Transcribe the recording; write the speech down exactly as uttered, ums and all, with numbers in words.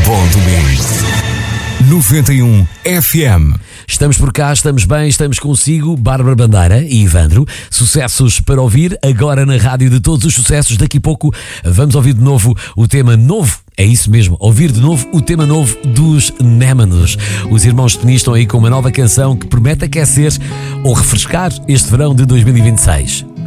bom domingo. noventa e um F M. Estamos por cá, estamos bem, estamos consigo, Bárbara Bandeira e Ivandro. Sucessos para ouvir, agora na rádio de todos os sucessos. Daqui a pouco vamos ouvir de novo o tema novo. É isso mesmo, ouvir de novo o tema novo dos Némanos. Os irmãos Teni estão aí com uma nova canção que promete aquecer ou refrescar este verão de dois mil e vinte e seis.